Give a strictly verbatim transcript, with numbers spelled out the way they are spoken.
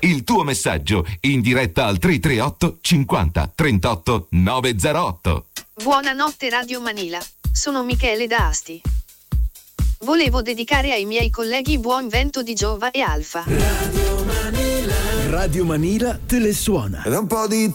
Il tuo messaggio in diretta al tre tre otto cinquanta trentotto novecentotto. Buonanotte Radio Manila, sono Michele da Asti. Volevo dedicare ai miei colleghi Buon Vento di Giova e Alfa. Radio Manila. Radio Manila te le suona. Ed un po' di